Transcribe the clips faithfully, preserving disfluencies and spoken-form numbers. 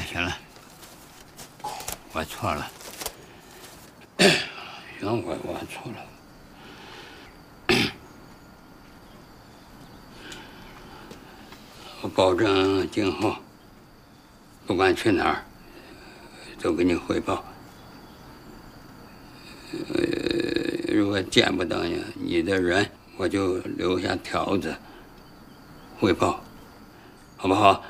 行了，我错了。行，我我错了。我保证今后不管去哪儿，都给你汇报。呃，如果见不到你你的人，我就留下条子汇报，好不好？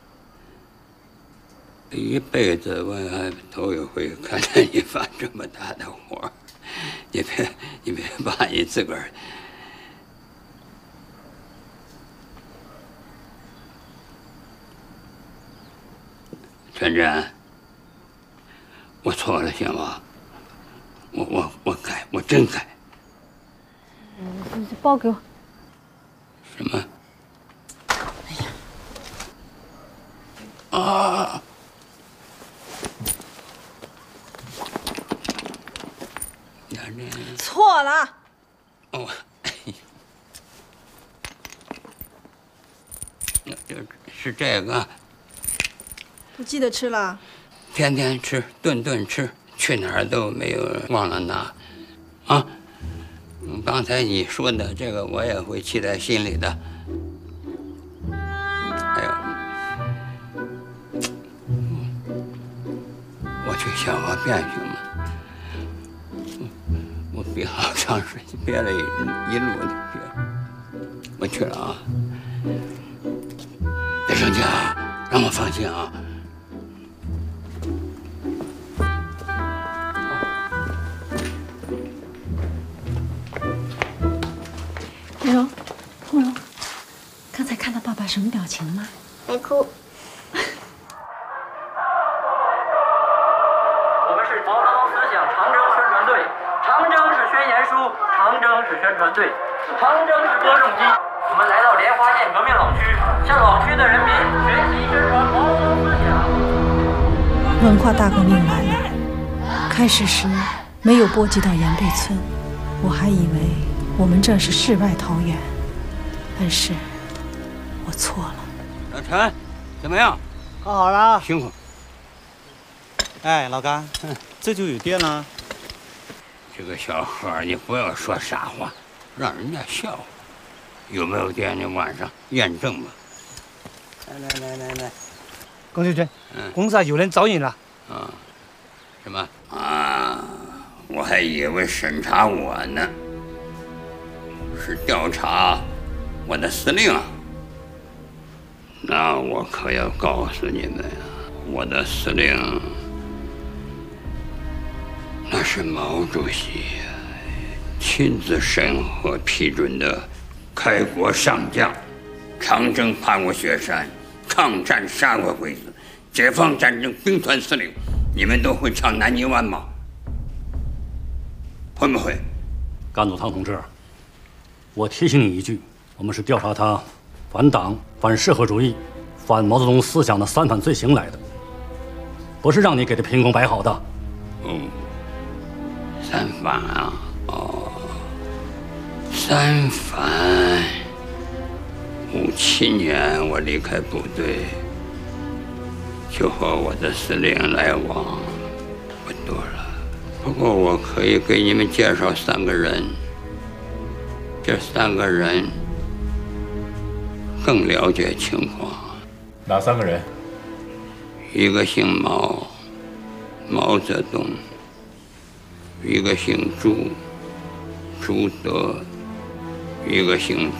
一辈子我还头一回看见你犯这么大的祸，你别你别把你自个儿。全真，我错了，行吗？我我我改，我真改。 嗯，包给我。 什么？哎呀！啊！ 错了。 哦，哎呀，这是这个。 不记得吃了？ 天天吃，顿顿吃，去哪儿都没有忘了拿。啊，刚才你说的这个，我也会记在心里的。哎呦，我去小个便去嘛。我憋好长时间，憋了一一路的憋。我去了啊！别生气啊，让我放心啊。 蓉蓉，蓉蓉，刚才看到爸爸什么表情吗？ 没哭。 我们是毛泽东思想长征宣传队，长征是宣言书，长征是宣传队，长征是歌颂机。我们来到莲花县革命老区，向老区的人民学习宣传毛泽东思想。 文化大革命来了，开始时没有波及到延贝村，我还以为我们这是世外桃源，但是我错了。 老陈，怎么样？ 搞好了， 辛苦。 哎，老甘，这就有电了。 这个小何，你不要说傻话，让人家笑话。有没有电？你晚上验证吧。来来来来来， 龚秀全， 嗯， 公司有人找你了。 啊，什么啊？我还以为审查我呢，是调查我的司令啊。那我可要告诉你们啊，我的司令那是毛主席亲自审核批准的开国上将，长征爬过雪山，抗战杀过鬼子，解放战争兵团司令。你们都会唱南泥湾吗？会不会？ 甘祖堂同志，我提醒你一句，我们是调查他反党、反社会主义、反毛泽东思想的三反罪行来的，不是让你给他凭空摆好的。 哦，三反啊，哦，三反。五七年我离开部队，就和我的司令来往不多了。不过我可以给你们介绍三个人，这三个人更了解情况。 哪三个人？ 一个姓毛，毛泽东；一个姓朱，朱德；一个姓